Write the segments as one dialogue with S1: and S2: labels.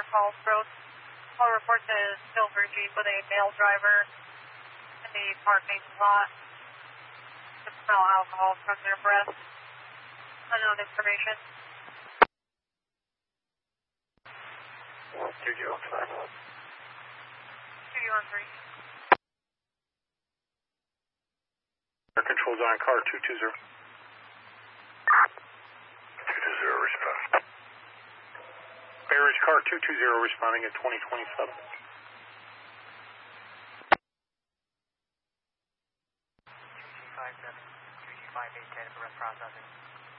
S1: Falls Road. All reports a silver Jeep with a male driver in the parking lot. Could smell alcohol from their breath. Unknown information.
S2: 205.
S1: 213.
S2: Air controls on car 220. 220 respond. Bay Ridge car 220 responding at 2027.
S3: 2G57, 2G5810 for rest processing.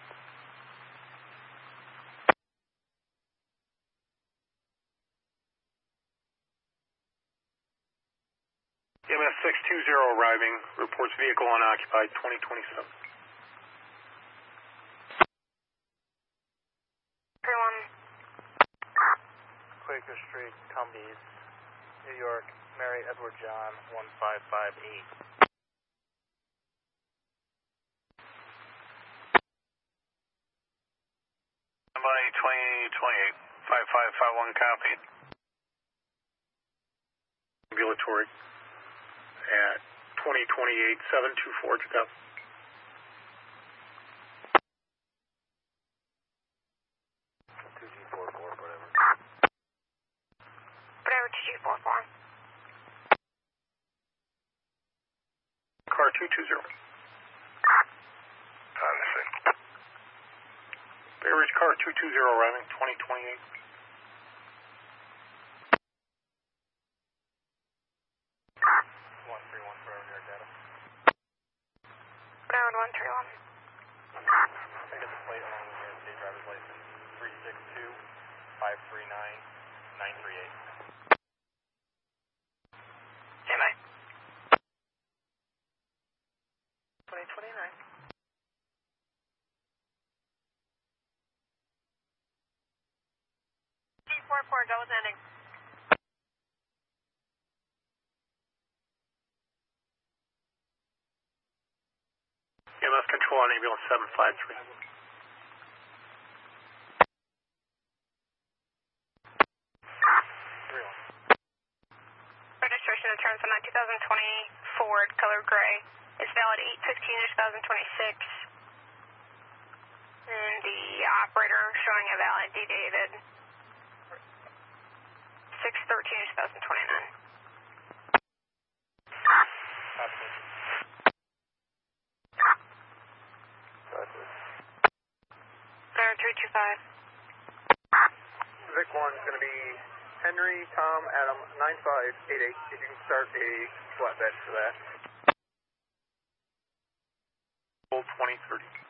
S2: EMS 620 arriving, reports vehicle unoccupied, 2027.
S1: 31.
S3: Quaker Street, Cumbies, New York, Mary Edward John, 1558.
S2: Somebody 2028, 5551 copy. Ambulatory at 2028, 724 to go.
S1: Whatever, 2G44.
S2: Car 220. Bay Ridge car 220 arriving, 2028.
S3: 131 for air data.
S1: Ground 131.
S3: I get the plate along with your state driver's license, 362 539 938.
S1: Standby.
S3: 2029.
S1: G44, double landing.
S2: EMS control on ambulance 753.
S1: Registration returns on a 2020 Ford, color gray. It's valid 8/15/2026. And the operator showing a validity dated 6/13/2029. There, 325.
S3: Vic 1 is going to be Henry Tom Adam 9588. If you can start a flatbed for that.
S2: Full 2030.